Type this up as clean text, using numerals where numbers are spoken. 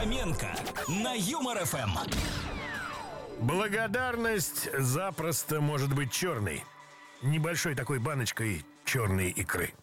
Фоменко на Юмор ФМ. Благодарность запросто может быть черной. Небольшой такой баночкой черной икры.